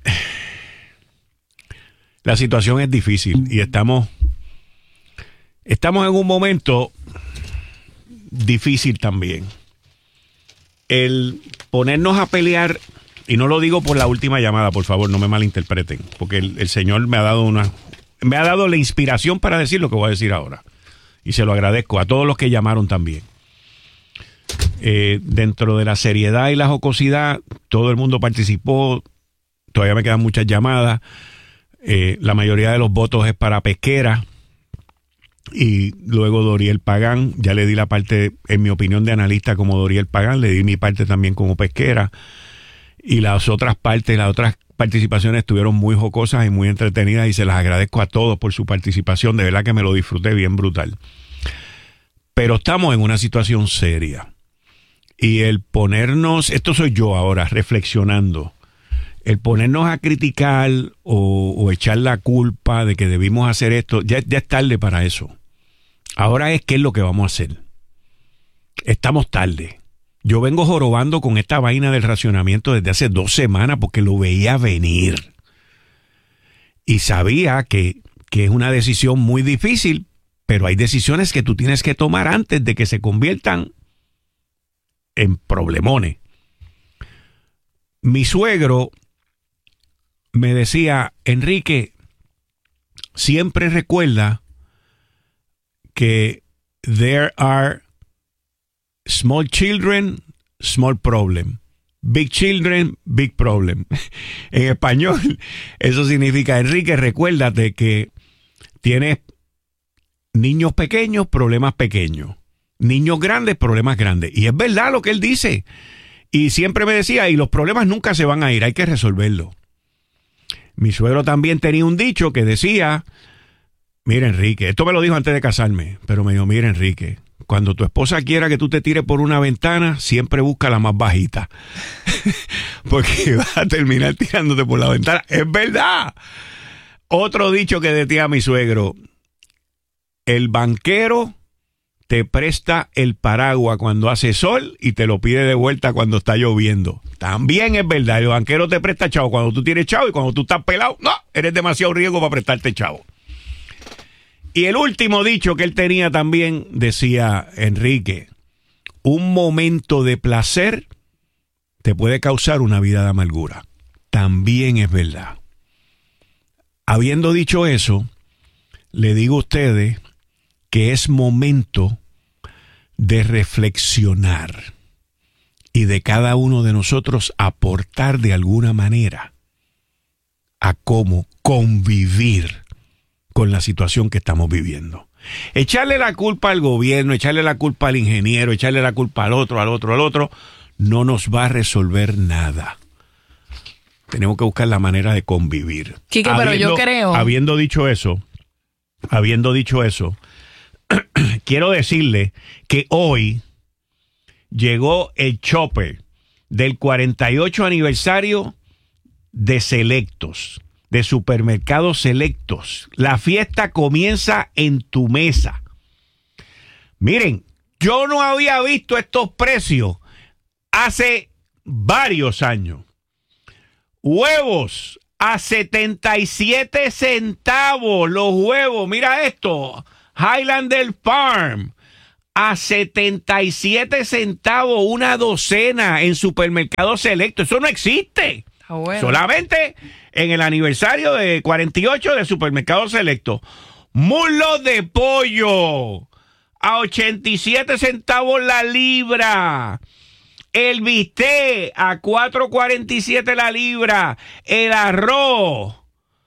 la situación es difícil y estamos estamos en un momento difícil también. El ponernos a pelear, y no lo digo por la última llamada, por favor, no me malinterpreten, porque el, el Señor me ha dado una me ha dado la inspiración para decir lo que voy a decir ahora, y se lo agradezco a todos los que llamaron también. Eh, dentro de la seriedad y la jocosidad, todo el mundo participó. Todavía me quedan muchas llamadas. Eh, la mayoría de los votos es para Pesquera y luego Doriel Pagán. Ya le di la parte, en mi opinión, de analista como Doriel Pagán, le di mi parte también como Pesquera, y las otras partes, las otras participaciones estuvieron muy jocosas y muy entretenidas, y se las agradezco a todos por su participación. De verdad que me lo disfruté bien brutal. Pero estamos en una situación seria. Y el ponernos, esto soy yo ahora, reflexionando, el ponernos a criticar o, o echar la culpa de que debimos hacer esto, ya, ya es tarde para eso. Ahora es qué es lo que vamos a hacer. Estamos tarde. Yo vengo jorobando con esta vaina del racionamiento desde hace dos semanas porque lo veía venir. Y sabía que, que es una decisión muy difícil, pero hay decisiones que tú tienes que tomar antes de que se conviertan en problemones. Mi suegro me decía, Enrique, siempre recuerda que there are small children, small problem. Big children, big problem. En español, eso significa, Enrique, recuérdate que tienes niños pequeños, problemas pequeños. Niños grandes, problemas grandes. Y es verdad lo que él dice. Y siempre me decía, y los problemas nunca se van a ir, hay que resolverlos. Mi suegro también tenía un dicho que decía, mira, Enrique, esto me lo dijo antes de casarme, pero me dijo, mira, Enrique, cuando tu esposa quiera que tú te tires por una ventana, siempre busca la más bajita. Porque vas a terminar tirándote por la ventana. Es verdad. Otro dicho que decía mi suegro, el banquero te presta el paraguas cuando hace sol y te lo pide de vuelta cuando está lloviendo. También es verdad, el banquero te presta chavo cuando tú tienes chavo, y cuando tú estás pelado, no, eres demasiado riesgo para prestarte chavo. Y el último dicho que él tenía también decía, Enrique, un momento de placer te puede causar una vida de amargura. También es verdad. Habiendo dicho eso, le digo a ustedes que es momento de reflexionar y de cada uno de nosotros aportar de alguna manera a cómo convivir con la situación que estamos viviendo. Echarle la culpa al gobierno, echarle la culpa al ingeniero, echarle la culpa al otro, al otro, al otro, no nos va a resolver nada. Tenemos que buscar la manera de convivir. Quique, pero yo creo... Habiendo dicho eso, habiendo dicho eso, quiero decirle que hoy llegó el chopper del cuarenta y ocho aniversario de Selectos, de Supermercados Selectos. La fiesta comienza en tu mesa. Miren, yo no había visto estos precios hace varios años. Huevos a setenta y siete centavos los huevos. Mira esto, Highlander Farm a setenta y siete centavos una docena en Supermercado Selecto. Eso no existe. Ah, bueno. Solamente en el aniversario de cuarenta y ocho de Supermercado Selecto. Muslo de pollo a ochenta y siete centavos la libra. El bistec a cuatro cuarenta y siete la libra. El arroz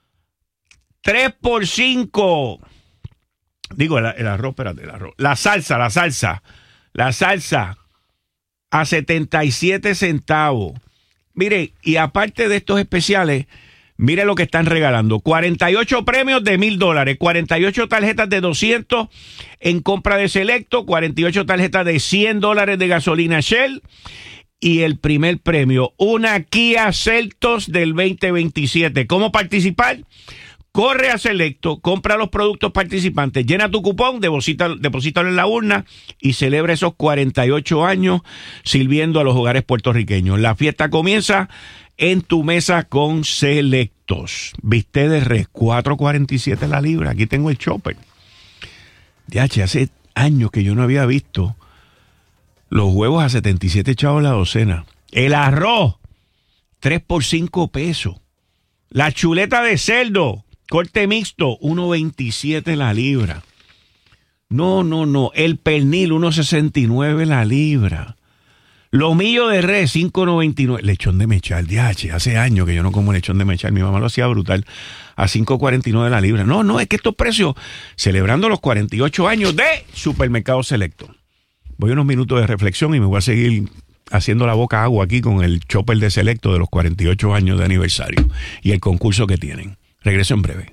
tres por cinco. Digo, el, el arroz, espérate, el arroz. La salsa, la salsa. La salsa a setenta y siete centavos. Mire, y aparte de estos especiales, mire lo que están regalando. cuarenta y ocho premios de mil dólares, cuarenta y ocho tarjetas de doscientos en compra de Selecto, cuarenta y ocho tarjetas de cien dólares de gasolina Shell. Y el primer premio, una Kia Seltos del veinte veintisiete. ¿Cómo participar? Corre a Selecto, compra los productos participantes, llena tu cupón, deposita, deposítalo en la urna y celebra esos cuarenta y ocho años sirviendo a los hogares puertorriqueños. La fiesta comienza en tu mesa con Selectos. Bistec de res, cuatro cuarenta y siete la libra. Aquí tengo el chopper. Ya, hace años que yo no había visto los huevos a setenta y siete chavos la docena. El arroz, tres por cinco pesos. La chuleta de cerdo, corte mixto, uno veintisiete la libra. No, no, no. El pernil, uno sesenta y nueve la libra. Lomillo de res, cinco noventa y nueve. Lechón de mechal, D H. Hace años que yo no como lechón de mechal. Mi mamá lo hacía brutal. A cinco cuarenta y nueve la libra. No, no, es que estos precios, celebrando los cuarenta y ocho años de Supermercado Selecto. Voy unos minutos de reflexión y me voy a seguir haciendo la boca agua aquí con el chopper de Selecto de los cuarenta y ocho años de aniversario y el concurso que tienen. Regreso en breve.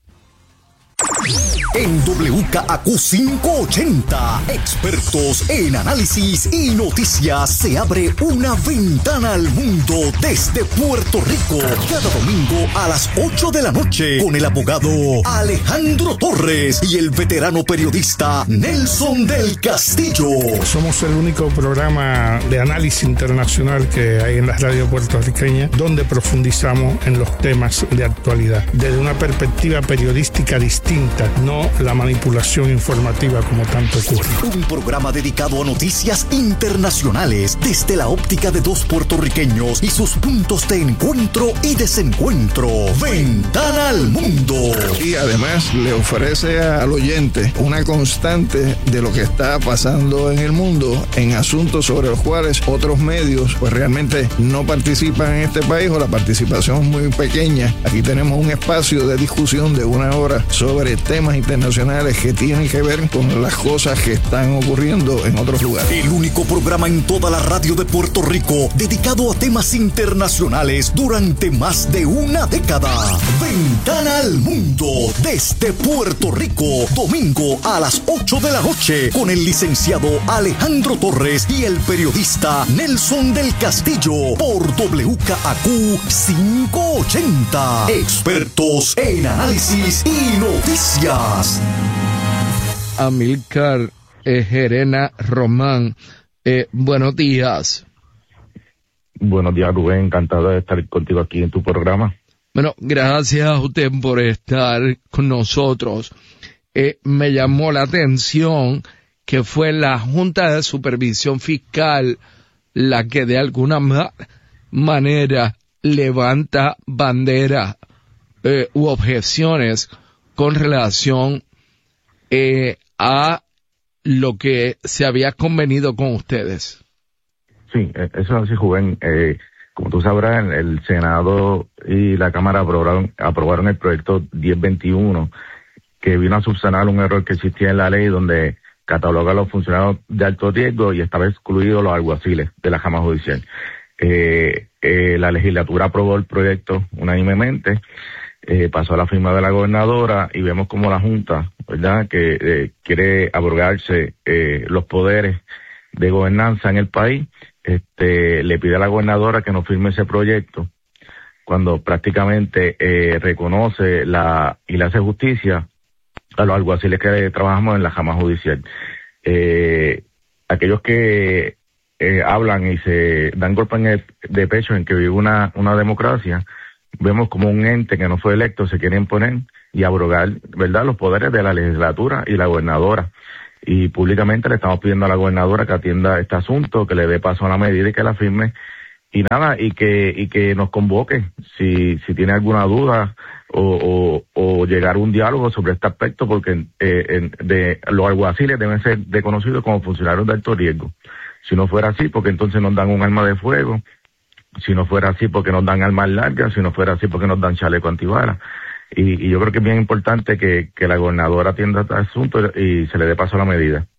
En W K A Q quinientos ochenta, expertos en análisis y noticias, se abre una ventana al mundo desde Puerto Rico. Cada domingo a las ocho de la noche con el abogado Alejandro Torres y el veterano periodista Nelson del Castillo. Somos el único programa de análisis internacional que hay en la radio puertorriqueña donde profundizamos en los temas de actualidad desde una perspectiva periodística distinta, no la manipulación informativa como tanto ocurre. Un programa dedicado a noticias internacionales desde la óptica de dos puertorriqueños y sus puntos de encuentro y desencuentro. Ventana al mundo. Y además le ofrece al oyente una constante de lo que está pasando en el mundo en asuntos sobre los cuales otros medios pues realmente no participan en este país o la participación es muy pequeña. Aquí tenemos un espacio de discusión de una hora sobre temas internacionales que tienen que ver con las cosas que están ocurriendo en otros lugares. El único programa en toda la radio de Puerto Rico dedicado a temas internacionales durante más de una década. Ventana al mundo desde Puerto Rico, domingo a las ocho de la noche con el licenciado Alejandro Torres y el periodista Nelson del Castillo por W K A Q quinientos ochenta. Expertos en análisis y noticias. Amílcar eh, Gerena Román, eh, buenos días. Buenos días, Rubén, encantado de estar contigo aquí en tu programa. Bueno, gracias a usted por estar con nosotros. Eh, me llamó la atención que fue la Junta de Supervisión Fiscal la que de alguna ma- manera levanta bandera eh, u objeciones con relación eh, a lo que se había convenido con ustedes. Sí, eso es así, Rubén. Eh, como tú sabrás, el, el Senado y la Cámara aprobaron, aprobaron el proyecto diez veintiuno, que vino a subsanar un error que existía en la ley donde cataloga a los funcionarios de alto riesgo y estaba excluido los alguaciles de la Cámara Judicial. Eh, eh, la legislatura aprobó el proyecto unánimemente, eh, pasó a la firma de la gobernadora y vemos como la Junta, ¿verdad?, que eh, quiere abrogarse eh, los poderes de gobernanza en el país. Este, le pide a la gobernadora que no firme ese proyecto cuando prácticamente eh, reconoce la y le hace justicia a los alguaciles que trabajamos en la Cámara Judicial. Eh, aquellos que eh, hablan y se dan golpe en el, de pecho en que vive una, una democracia, vemos como un ente que no fue electo se quiere imponer y abrogar, ¿verdad?, los poderes de la legislatura y la gobernadora. Y públicamente le estamos pidiendo a la gobernadora que atienda este asunto, que le dé paso a la medida y que la firme. Y nada, y que y que nos convoque si si tiene alguna duda o, o, o llegar a un diálogo sobre este aspecto, porque eh, en, de los alguaciles deben ser reconocidos como funcionarios de alto riesgo. Si no fuera así, porque entonces nos dan un arma de fuego. Si no fuera así, porque nos dan armas largas. Si no fuera así, porque nos dan chaleco antibalas. Y, y yo creo que es bien importante que, que la gobernadora atienda este asunto y se le dé paso a la medida.